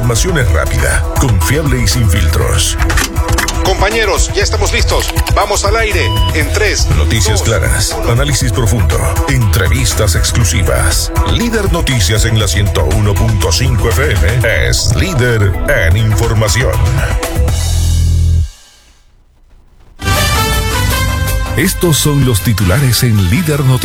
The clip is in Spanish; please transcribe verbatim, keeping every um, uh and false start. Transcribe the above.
información es rápida, confiable y sin filtros. Compañeros, ya estamos listos. Vamos al aire en tres. Noticias claras, análisis profundo, entrevistas exclusivas. Líder Noticias en la ciento uno punto cinco F M es líder en información. Estos son los titulares en Líder Noticias.